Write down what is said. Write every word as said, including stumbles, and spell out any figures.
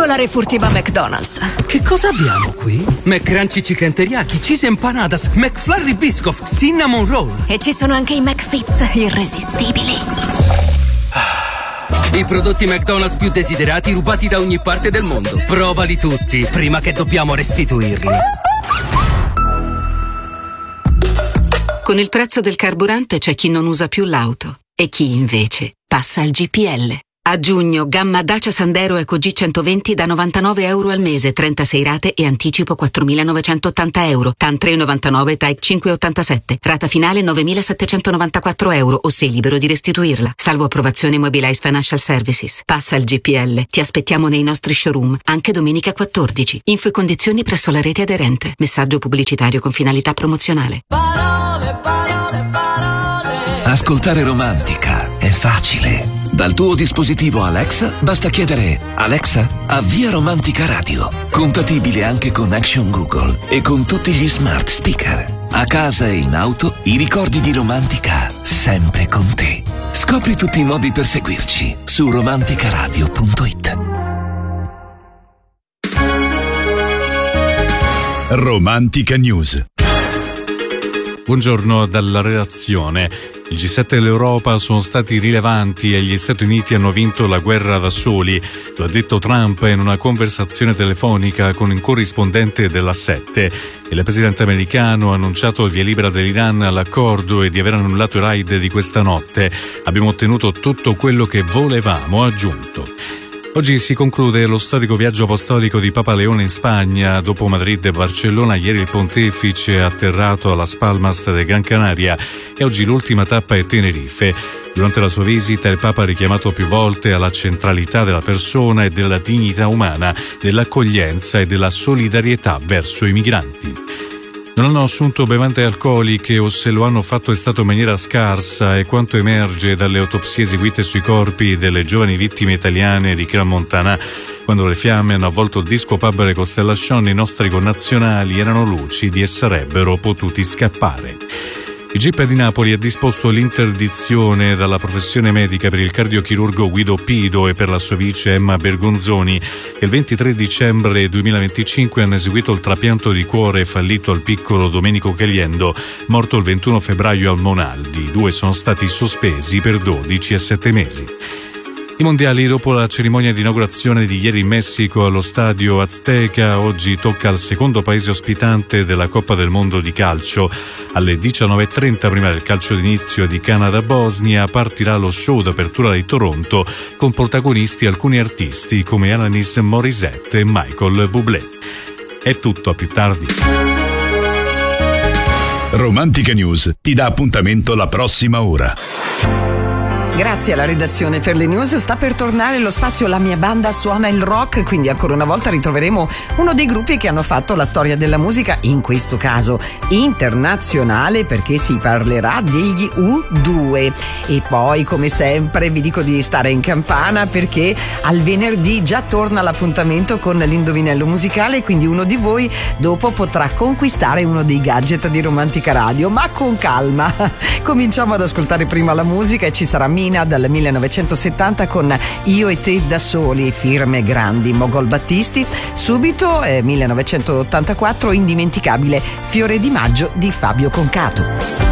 Particolare furtiva McDonald's. Che cosa abbiamo qui? McCrunchy Chicken Teriyaki, Cheese Empanadas, McFlurry Biscoff, Cinnamon Roll. E ci sono anche i McFits irresistibili. I prodotti McDonald's più desiderati rubati da ogni parte del mondo. Provali tutti prima che dobbiamo restituirli. Con il prezzo del carburante c'è chi non usa più l'auto e chi invece passa al G P L. A giugno, gamma Dacia Sandero Eco G centoventi da novantanove euro al mese, trentasei rate e anticipo quattromilanovecentottanta euro. T A N tre virgola novantanove, T A E cinque virgola ottantasette. Rata finale novemilasettecentonovantaquattro euro o sei libero di restituirla. Salvo approvazione Mobilize Financial Services. Passa al G P L. Ti aspettiamo nei nostri showroom, anche domenica quattordici. Info e condizioni presso la rete aderente. Messaggio pubblicitario con finalità promozionale. Parole, parole, parole. Ascoltare Romantica è facile. Dal tuo dispositivo Alexa basta chiedere: Alexa, avvia Romantica Radio. Compatibile anche con Action Google e con tutti gli smart speaker. A casa e in auto, i ricordi di Romantica sempre con te. Scopri tutti i modi per seguirci su romanticaradio punto it. Romantica News. Buongiorno dalla redazione. Il G sette e l'Europa sono stati rilevanti e gli Stati Uniti hanno vinto la guerra da soli. Lo ha detto Trump in una conversazione telefonica con un corrispondente della sette. Il presidente americano ha annunciato il via libera dell'Iran all'accordo e di aver annullato i raid di questa notte. Abbiamo ottenuto tutto quello che volevamo, ha aggiunto. Oggi si conclude lo storico viaggio apostolico di Papa Leone in Spagna. Dopo Madrid e Barcellona, ieri il pontefice è atterrato a Las Palmas de Gran Canaria e oggi l'ultima tappa è Tenerife. Durante la sua visita il Papa ha richiamato più volte alla centralità della persona e della dignità umana, dell'accoglienza e della solidarietà verso i migranti. Non hanno assunto bevande alcoliche o se lo hanno fatto è stato in maniera scarsa, e quanto emerge dalle autopsie eseguite sui corpi delle giovani vittime italiane di Crans Montana. Quando le fiamme hanno avvolto il disco pub Le Costellation, i nostri connazionali erano lucidi e sarebbero potuti scappare. Il G I P di Napoli ha disposto l'interdizione dalla professione medica per il cardiochirurgo Guido Pido e per la sua vice Emma Bergonzoni, che il ventitré dicembre duemilaventicinque hanno eseguito il trapianto di cuore fallito al piccolo Domenico Caliendo, morto il ventuno febbraio al Monaldi. I due sono stati sospesi per dodici e sette mesi. I mondiali, dopo la cerimonia di inaugurazione di ieri in Messico allo stadio Azteca, oggi tocca al secondo paese ospitante della Coppa del Mondo di calcio. Alle diciannove e trenta, prima del calcio d'inizio di Canada-Bosnia, partirà lo show d'apertura di Toronto con protagonisti alcuni artisti come Alanis Morissette e Michael Bublé. È tutto, a più tardi. Romantica News ti dà appuntamento la prossima ora. Grazie alla redazione per le news. Sta per tornare lo spazio La mia banda suona il rock, quindi ancora una volta ritroveremo uno dei gruppi che hanno fatto la storia della musica, in questo caso internazionale, perché si parlerà degli U due. E poi, come sempre, vi dico di stare in campana, perché al venerdì già torna l'appuntamento con l'indovinello musicale, quindi uno di voi dopo potrà conquistare uno dei gadget di Romantica Radio, ma con calma. Cominciamo ad ascoltare prima la musica e ci sarà dal millenovecentosettanta con Io e te da soli, firme grandi Mogol Battisti. Subito eh, millenovecentottantaquattro, indimenticabile Fiore di maggio di Fabio Concato.